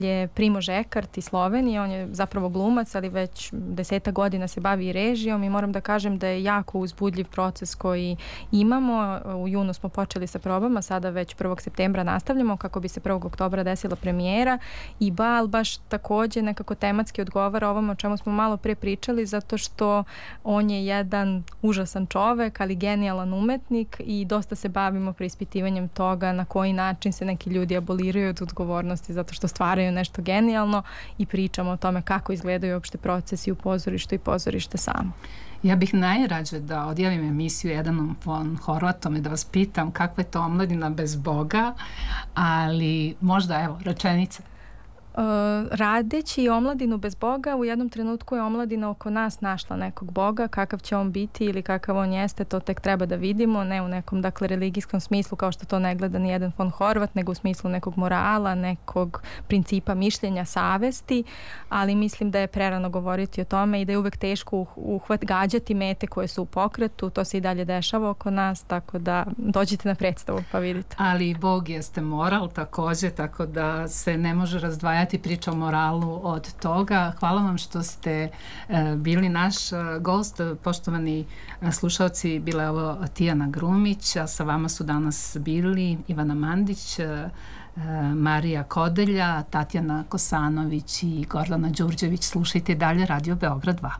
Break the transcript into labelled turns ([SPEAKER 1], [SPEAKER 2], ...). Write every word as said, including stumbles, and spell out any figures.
[SPEAKER 1] je Primož Ekart iz Slovenije, on je zapravo glumac, ali već deseta godina se bavi i režijom i moram da kažem da je jako uzbudljiv proces koji imamo. U junu smo počeli sa probama, sada već prvog septembra nastavljamo kako bi se prvog oktobra desila premijera i bal baš takođe nekako tematski odgovara ovome o čemu smo malo pre pričali, zato što on je jedan užasan čovek, ali genijalan umetnik i dosta se bavimo preispitivanjem toga na koji način se neki ljudi aboliraju od odgovornosti zato što stvaraju nešto genijalno i pričamo o tome kako izgledaju uopšte procesi u pozorištu i pozorište samo.
[SPEAKER 2] Ja bih najrađe da odjavim emisiju Edanom von Horvatom i da vas pitam kakva je to omladina bez Boga, ali možda evo rečenica.
[SPEAKER 1] Uh, radeći omladinu bez Boga, u jednom trenutku je omladina oko nas našla nekog Boga, kakav će on biti ili kakav on jeste, to tek treba da vidimo, ne u nekom dakle religijskom smislu kao što to ne gleda ni jedan von Horvat, nego u smislu nekog morala, nekog principa mišljenja, savesti, ali mislim da je prerano govoriti o tome i da je uvek teško uhvat, gađati mete koje su u pokretu, to se i dalje dešava oko nas, tako da dođite na predstavu pa vidite.
[SPEAKER 2] Ali Bog jeste moral takođe, tako da se ne može razdvajati priča o moralu od toga. Hvala vam što ste uh, bili naš uh, gost. Poštovani uh, slušalci, bila je ovo Tijana Grumić, a sa vama su danas bili Ivana Mandić, uh, uh, Marija Kodelja, Tatjana Kosanović i Gordana Đurđević. Slušajte dalje Radio Beograd dva.